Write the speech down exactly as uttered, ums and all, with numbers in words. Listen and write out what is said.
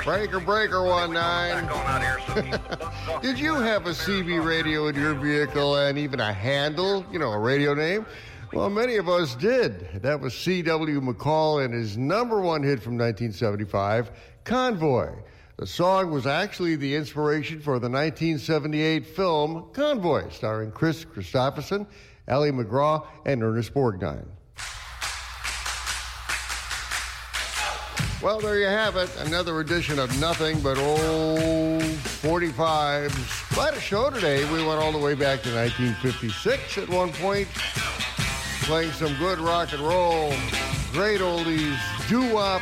Breaker, breaker, one nine. Did you have a C B radio in your vehicle and even a handle, you know, a radio name? Well, many of us did. That was C W McCall and his number one hit from nineteen seventy-five, Convoy. The song was actually the inspiration for the nineteen seventy-eight film Convoy, starring Chris Christopherson, Ally McGraw, and Ernest Borgnine. Well, there you have it. Another edition of Nothing But Old forty-fives. Quite a show today. We went all the way back to nineteen fifty-six at one point, playing some good rock and roll, great oldies, doo-wop,